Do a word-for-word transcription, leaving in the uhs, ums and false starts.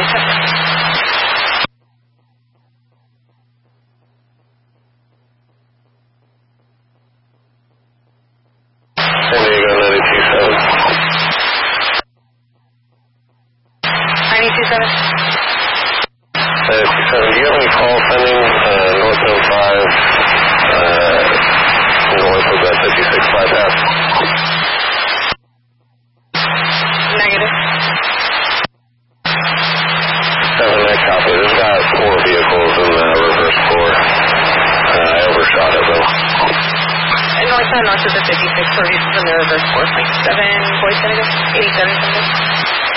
San Diego ninety-two seven. ninety-two seven. ninety-two seven, do you have any call sending uh, North oh five, uh, north of that fifty-six bypass? Negative. seven, I copy. There's got four vehicles in the reverse floor. Uh, I overshot it though. And north side, north of the fifty-six, for in the reverse four point seven, voice negative, eighty-seven something.